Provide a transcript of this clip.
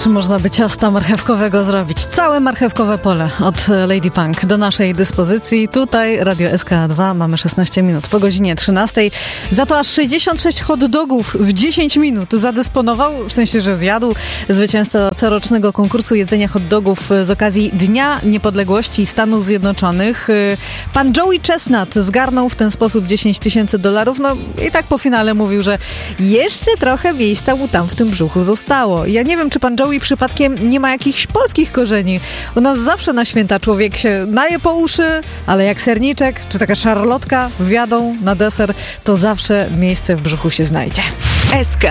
też można by ciasta marchewkowego zrobić. Całe marchewkowe pole od Lady Punk do naszej dyspozycji. Tutaj Radio SK2, mamy 16 minut po godzinie 13. Za to aż 66 hot dogów w 10 minut zadysponował, w sensie, że zjadł zwycięzca corocznego konkursu jedzenia hot dogów z okazji Dnia Niepodległości Stanów Zjednoczonych. Pan Joey Chestnut zgarnął w ten sposób $10,000. No i tak po finale mówił, że jeszcze trochę miejsca mu tam w tym brzuchu zostało. Ja nie wiem, czy pan Joey przypadkiem nie ma jakichś polskich korzeni. U nas zawsze na święta człowiek się naje po uszy, ale jak serniczek czy taka szarlotka wjadą na deser, to zawsze miejsce w brzuchu się znajdzie. SK